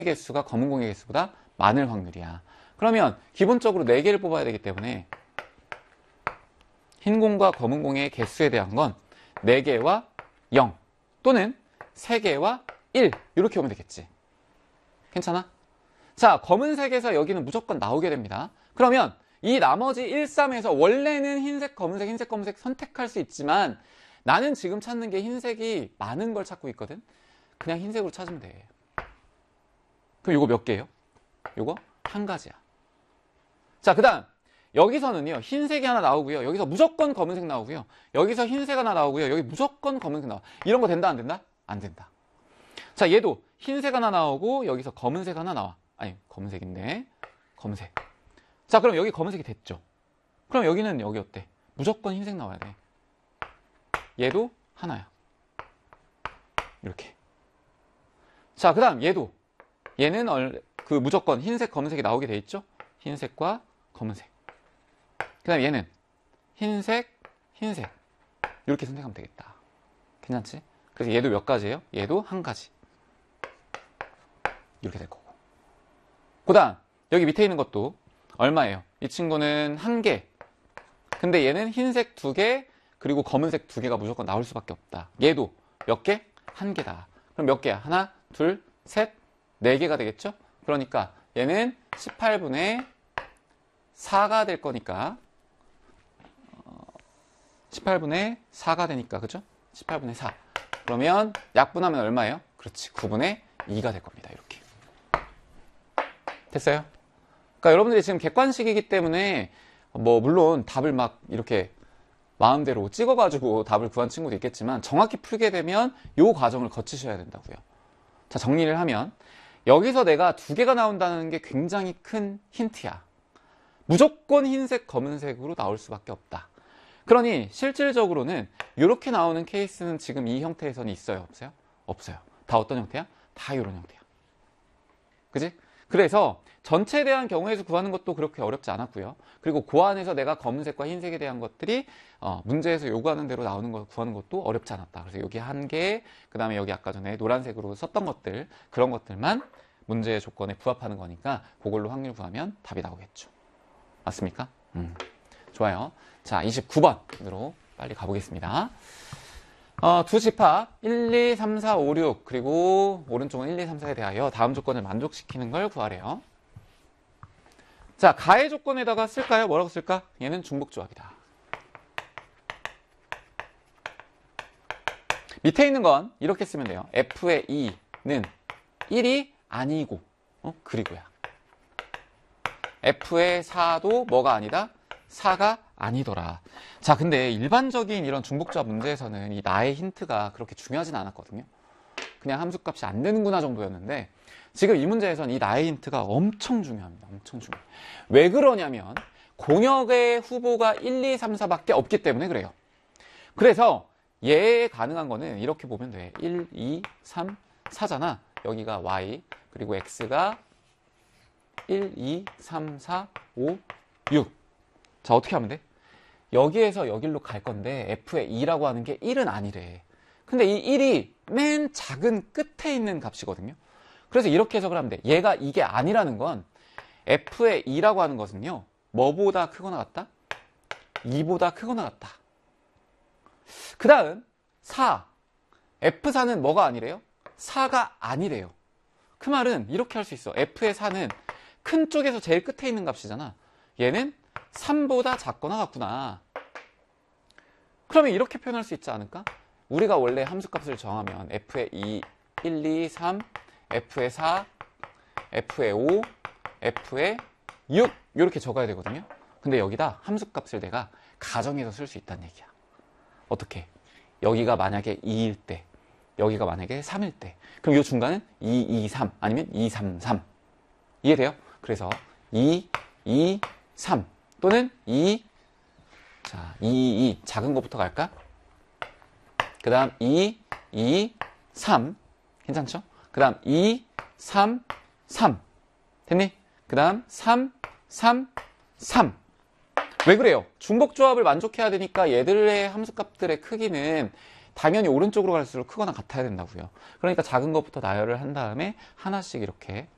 개수가 검은 공의 개수보다 많을 확률이야. 그러면 기본적으로 4개를 뽑아야 되기 때문에 흰 공과 검은 공의 개수에 대한 건 4개와 0 또는 3개와 1 이렇게 오면 되겠지. 괜찮아? 자, 검은색에서 여기는 무조건 나오게 됩니다. 그러면 이 나머지 1, 3에서 원래는 흰색, 검은색, 흰색, 검은색 선택할 수 있지만 나는 지금 찾는 게 흰색이 많은 걸 찾고 있거든. 그냥 흰색으로 찾으면 돼. 그럼 이거 몇 개예요? 이거 한 가지야. 자, 그 다음 여기서는요 흰색이 하나 나오고요, 여기서 무조건 검은색 나오고요, 여기서 흰색 하나 나오고요, 여기 무조건 검은색 나와. 이런 거 된다 안 된다? 안 된다. 자, 얘도 흰색 하나 나오고 여기서 검은색 하나 나와. 아니, 검은색인데 검은색. 자, 그럼 여기 검은색이 됐죠. 그럼 여기는 여기 어때? 무조건 흰색 나와야 돼. 얘도 하나야. 이렇게. 자, 그 다음 얘는 그 무조건 흰색, 검은색이 나오게 돼 있죠. 흰색과 검은색. 그 다음 얘는 흰색, 흰색. 이렇게 선택하면 되겠다. 괜찮지? 그래서 얘도 몇 가지예요? 얘도 한 가지. 이렇게 될 거고. 그 다음 여기 밑에 있는 것도 얼마예요? 이 친구는 1개. 근데 얘는 흰색 2개, 그리고 검은색 2개가 무조건 나올 수밖에 없다. 얘도 몇 개? 1개다. 그럼 몇 개야? 하나, 둘, 셋, 4개가 되겠죠? 그러니까 얘는 18분의 4가 될 거니까 18분의 4가 되니까, 그죠? 18분의 4. 그러면 약분하면 얼마예요? 그렇지, 9분의 2가 될 겁니다. 이렇게. 됐어요? 그러니까 여러분들이 지금 객관식이기 때문에 물론 답을 막 이렇게 마음대로 찍어가지고 답을 구한 친구도 있겠지만 정확히 풀게 되면 이 과정을 거치셔야 된다고요. 자, 정리를 하면 여기서 내가 2개가 나온다는 게 굉장히 큰 힌트야. 무조건 흰색, 검은색으로 나올 수밖에 없다. 그러니 실질적으로는 이렇게 나오는 케이스는 지금 이 형태에서는 있어요? 없어요? 없어요. 다 어떤 형태야? 다 이런 형태야. 그지? 그래서 전체에 대한 경우의 수 구하는 것도 그렇게 어렵지 않았고요. 그리고 그 안에서 내가 검은색과 흰색에 대한 것들이 문제에서 요구하는 대로 나오는 걸 구하는 것도 어렵지 않았다. 그래서 여기 1개, 그 다음에 여기 아까 전에 노란색으로 썼던 것들, 그런 것들만 문제의 조건에 부합하는 거니까 그걸로 확률 구하면 답이 나오겠죠. 맞습니까? 좋아요. 자, 29번으로 빨리 가보겠습니다. 두 집합 1, 2, 3, 4, 5, 6 그리고 오른쪽은 1, 2, 3, 4에 대하여 다음 조건을 만족시키는 걸 구하래요. 자, 가해 조건에다가 쓸까요? 뭐라고 쓸까? 얘는 중복조합이다. 밑에 있는 건 이렇게 쓰면 돼요. F의 2는 1이 아니고 그리고야. F의 4도 뭐가 아니다? 4가 아니더라. 자, 근데 일반적인 이런 중복조합 문제에서는 이 나의 힌트가 그렇게 중요하진 않았거든요. 그냥 함수값이 안 되는구나 정도였는데 지금 이 문제에서는 이 나의 힌트가 엄청 중요합니다. 엄청 중요해요. 왜 그러냐면 공역의 후보가 1, 2, 3, 4밖에 없기 때문에 그래요. 그래서 얘 가능한 거는 이렇게 보면 돼. 1, 2, 3, 4잖아. 여기가 y, 그리고 x가 1, 2, 3, 4, 5, 6. 자, 어떻게 하면 돼? 여기에서 여기로 갈 건데 f의 2라고 하는 게 1은 아니래. 근데 이 1이 맨 작은 끝에 있는 값이거든요. 그래서 이렇게 해석을 하면 돼. 얘가 이게 아니라는 건 f의 2라고 하는 것은요, 뭐보다 크거나 같다? 2보다 크거나 같다. 그 다음 4. F4는 뭐가 아니래요? 4가 아니래요. 그 말은 이렇게 할 수 있어. F의 4는 큰 쪽에서 제일 끝에 있는 값이잖아. 얘는 3보다 작거나 같구나. 그러면 이렇게 표현할 수 있지 않을까? 우리가 원래 함수값을 정하면 F의 2, 1, 2, 3, F의 4, F의 5, F의 6 이렇게 적어야 되거든요. 근데 여기다 함수값을 내가 가정해서 쓸 수 있다는 얘기야. 어떻게? 여기가 만약에 2일 때, 여기가 만약에 3일 때, 그럼 이 중간은 2, 2, 3 아니면 2, 3, 3. 이해돼요? 그래서 2, 2, 3 또는 2, 자, 2, 2, 2 작은 것부터 갈까? 그 다음 2, 2, 3 괜찮죠? 그 다음 2, 3, 3 됐니? 그 다음 3, 3, 3 왜 그래요? 중복조합을 만족해야 되니까 얘들의 함수값들의 크기는 당연히 오른쪽으로 갈수록 크거나 같아야 된다고요. 그러니까 작은 것부터 나열을 한 다음에 하나씩 이렇게